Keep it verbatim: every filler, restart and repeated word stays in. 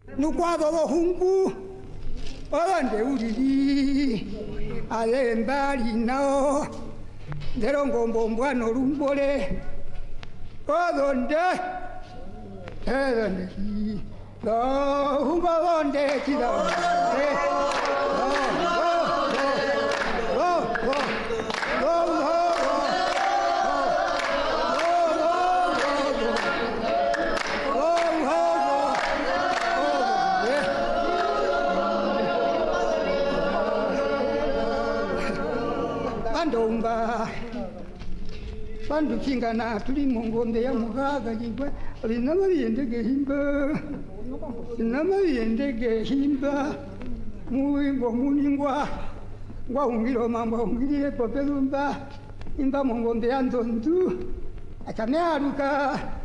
nukwabo bohungu abande uriri alembali nao ndero ngombo mbwano lumbole odonde edonde do hungo donde kido Domba bandu kingana tuli mungombe ya mugaga yingwe linama yendege himba linama yendege himba muingo muningwa ngwa ungiro mambo ungire popelumba imba mungombe ya ndondu akame aruka